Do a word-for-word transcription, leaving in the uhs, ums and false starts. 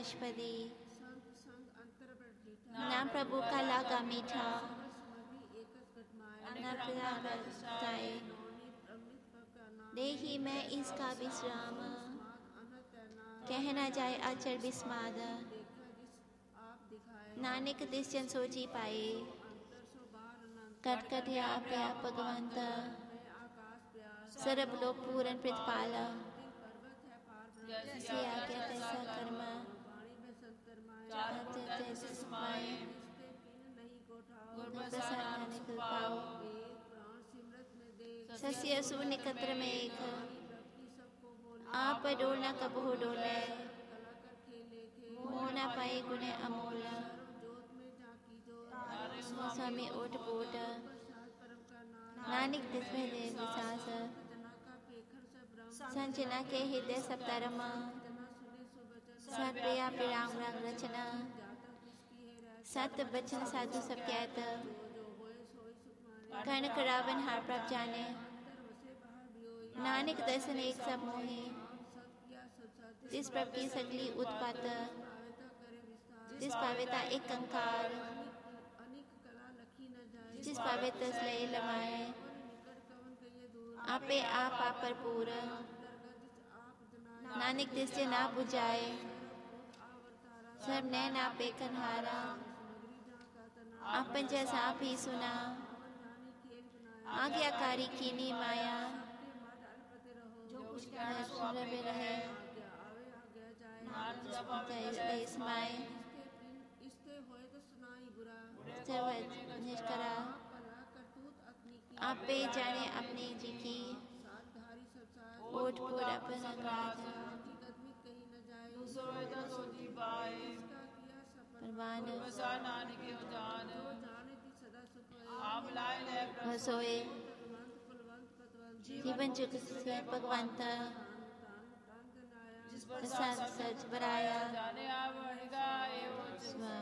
वनस्पति, नाम प्रभु का लागा मीठा, न प्रजाए देही मैं इसका विश्राम, कहना जाए अचर विस्माद, नानक दिस जन सोची पाए, कटकटिया प्या भगवंत, सरब लोक पूरन प्रतिपाला, से आज्ञा तैसा कर्म, प्रसाद पाओ, सस्य शून्य कत्र में एक, आप डोलना कबहु डोले, मोना पाए गुणे अमोल, स्वामी ओट पोट, नानक दिसमें दे विसास, संजना के हृदय सप्तरम, सत्प्रिया पिराम रंग रचना, सत्य बचन साधु सब कहत, कनक रावण हार प्रभ जाने, नानक दर्शन एक सब मोहे, जिस प्रभ की सगली उत्पात, जिस पावेता एक कंकार, जिस पावे तस लय लमाए, आपे आप आप पर पूर, नानक दिसते ना बुझाए, सब नैन आपे कन्हारा, आपन जैसा आप ही सुना, आज्ञाकारी कीनी माया, रहे रहे इसमाए, निष्करा, आपे जाने अपनी जी की, ओट पोट अपन अंगराज, परवान सोए, जीवन जुग से भगवंत, प्रसाद सच बराया,